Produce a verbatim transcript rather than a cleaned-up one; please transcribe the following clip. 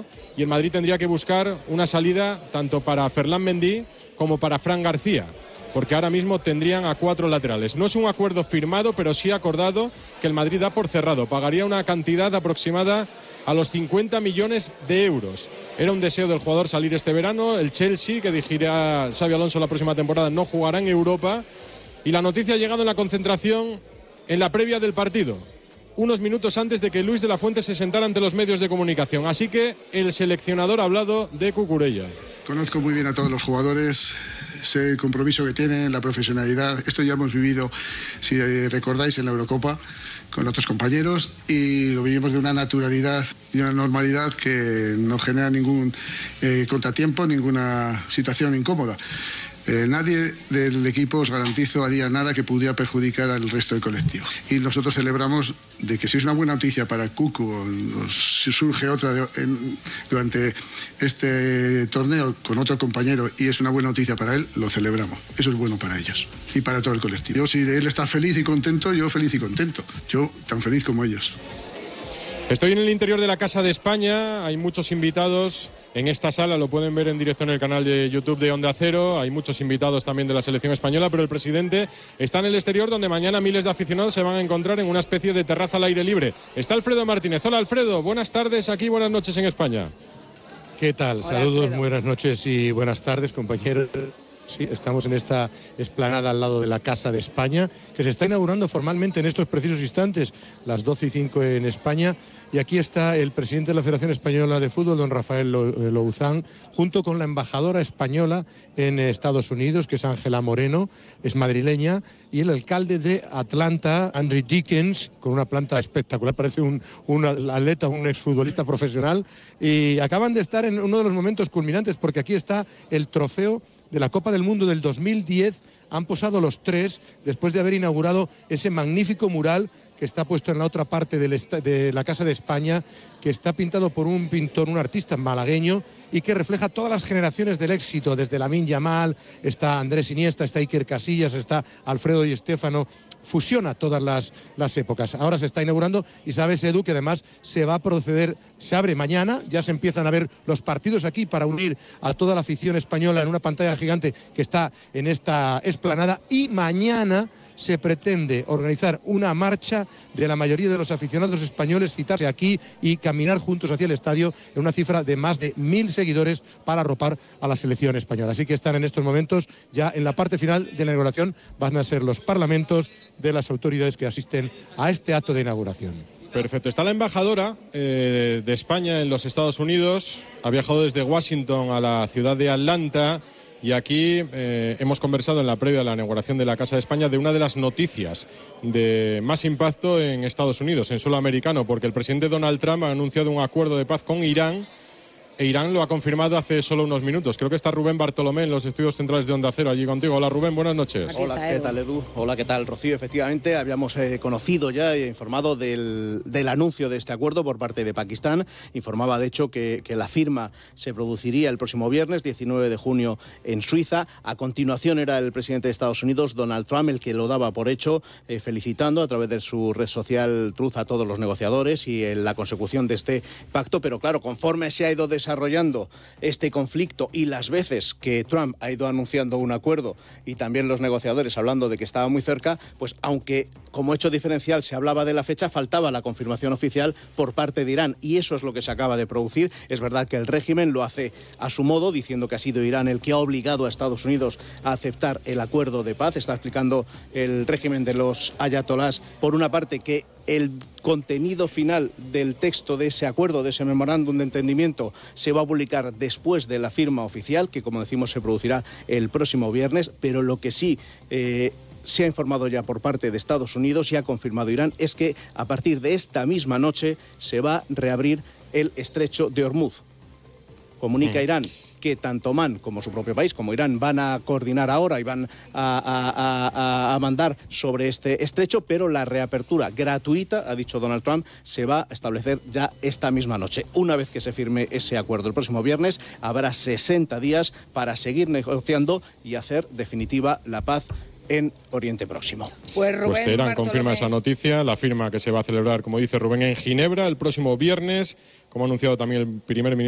verano y el Madrid tendría que buscar una salida tanto para Ferland Mendy como para Fran García, porque ahora mismo tendrían a cuatro laterales. No es un acuerdo firmado, pero sí acordado que el Madrid da por cerrado. Pagaría una cantidad aproximada a los cincuenta millones de euros. Era un deseo del jugador salir este verano. El Chelsea, que dirigirá Xabi Alonso la próxima temporada, no jugará en Europa. Y la noticia ha llegado en la concentración en la previa del partido, unos minutos antes de que Luis de la Fuente se sentara ante los medios de comunicación. Así que el seleccionador ha hablado de Cucurella. Conozco muy bien a todos los jugadores, sé el compromiso que tienen, la profesionalidad. Esto ya hemos vivido, si recordáis, en la Eurocopa con otros compañeros, y lo vivimos de una naturalidad y una normalidad que no genera ningún eh, contratiempo, ninguna situación incómoda. Eh, nadie del equipo, os garantizo, haría nada que pudiera perjudicar al resto del colectivo. Y nosotros celebramos de que si es una buena noticia para Cucu o si surge otra de, en, durante este torneo con otro compañero y es una buena noticia para él, lo celebramos. Eso es bueno para ellos y para todo el colectivo. Yo, si él está feliz y contento, yo feliz y contento. Yo tan feliz como ellos. Estoy en el interior de la Casa de España, hay muchos invitados en esta sala, lo pueden ver en directo en el canal de YouTube de Onda Cero, hay muchos invitados también de la selección española, pero el presidente está en el exterior, donde mañana miles de aficionados se van a encontrar en una especie de terraza al aire libre. Está Alfredo Martínez. Hola Alfredo, buenas tardes aquí, buenas noches en España. ¿Qué tal? Hola, Saludos, Alfredo. buenas noches y buenas tardes, compañeros. Sí, estamos en esta explanada al lado de la Casa de España, que se está inaugurando formalmente en estos precisos instantes, las doce y cinco en España. Y aquí está el presidente de la Federación Española de Fútbol, don Rafael Louzán, junto con la embajadora española en Estados Unidos, que es Ángela Moreno, es madrileña, y el alcalde de Atlanta, Andrew Dickens, con una planta espectacular, parece un, un atleta, un exfutbolista profesional. Y acaban de estar en uno de los momentos culminantes, porque aquí está el trofeo de la Copa del Mundo del dos mil diez. Han posado los tres después de haber inaugurado ese magnífico mural que está puesto en la otra parte del de la Casa de España, que está pintado por un pintor, un artista malagueño, y que refleja todas las generaciones del éxito, desde Lamine Yamal, está Andrés Iniesta, está Iker Casillas, está Alfredo Di Stéfano, fusiona todas las, las épocas. Ahora se está inaugurando y sabes, Edu, que además se va a proceder, se abre mañana, ya se empiezan a ver los partidos aquí para unir a toda la afición española en una pantalla gigante que está en esta explanada, y mañana se pretende organizar una marcha de la mayoría de los aficionados españoles, citarse aquí y caminar juntos hacia el estadio en una cifra de más de mil seguidores para arropar a la selección española. Así que están en estos momentos ya en la parte final de la inauguración, van a ser los parlamentos de las autoridades que asisten a este acto de inauguración. Perfecto. Está la embajadora eh, de España en los Estados Unidos, ha viajado desde Washington a la ciudad de Atlanta. Y aquí eh, hemos conversado en la previa de la inauguración de la Casa de España de una de las noticias de más impacto en Estados Unidos, en suelo americano, porque el presidente Donald Trump ha anunciado un acuerdo de paz con Irán, e Irán lo ha confirmado hace solo unos minutos. Creo que está Rubén Bartolomé en los estudios centrales de Onda Cero, allí contigo. Hola Rubén, buenas noches. Hola, ¿qué tal Edu? Hola, ¿qué tal Rocío? Efectivamente, habíamos eh, conocido ya e informado del, del anuncio de este acuerdo por parte de Pakistán. Informaba de hecho que, que la firma se produciría el próximo viernes, diecinueve de junio, en Suiza. A continuación era el presidente de Estados Unidos, Donald Trump, el que lo daba por hecho, eh, felicitando a través de su red social Truth a todos los negociadores y en la consecución de este pacto. Pero claro, conforme se ha ido desarrollando desarrollando este conflicto y las veces que Trump ha ido anunciando un acuerdo y también los negociadores hablando de que estaba muy cerca, pues aunque como hecho diferencial se hablaba de la fecha, faltaba la confirmación oficial por parte de Irán, y eso es lo que se acaba de producir. Es verdad que el régimen lo hace a su modo, diciendo que ha sido Irán el que ha obligado a Estados Unidos a aceptar el acuerdo de paz. Está explicando el régimen de los ayatolás, por una parte, que el contenido final del texto de ese acuerdo, de ese memorándum de entendimiento, se va a publicar después de la firma oficial, que como decimos se producirá el próximo viernes, pero lo que sí eh, se ha informado ya por parte de Estados Unidos y ha confirmado Irán es que a partir de esta misma noche se va a reabrir el estrecho de Hormuz. Comunica mm. Irán que tanto Omán como su propio país, como Irán, van a coordinar ahora y van a, a, a, a mandar sobre este estrecho, pero la reapertura gratuita, ha dicho Donald Trump, se va a establecer ya esta misma noche. Una vez que se firme ese acuerdo el próximo viernes, habrá sesenta días para seguir negociando y hacer definitiva la paz en Oriente Próximo. Pues, Rubén pues Teherán Bartolomé. confirma esa noticia, la firma que se va a celebrar, como dice Rubén, en Ginebra el próximo viernes, como ha anunciado también el primer ministro